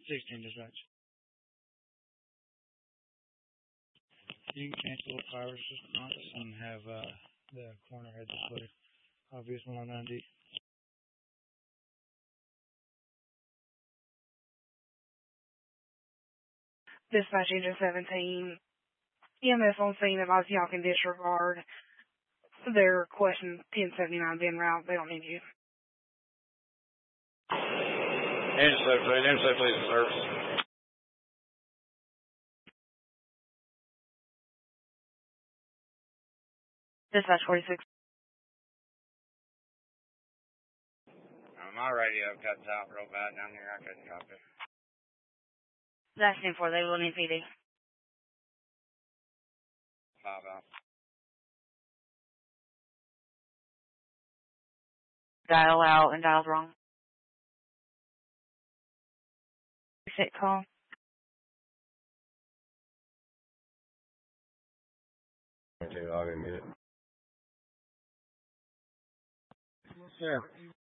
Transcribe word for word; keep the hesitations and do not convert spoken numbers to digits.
sixteen dispatch. You can cancel the fire resistance and have uh, the corner head display. Obvious one on ninety. Dispatch Agent seventeen. E M S on scene advise y'all can disregard their question ten seventy-nine bin route. They don't need you. Intercept, please. Intercept, please, service. Dispatch forty-six. Uh, my radio cuts out real bad down here. I couldn't copy. That's ten four. They will need P D. Five out. Dial out and dialed wrong. Sit call. Okay, I didn't get it. Sir.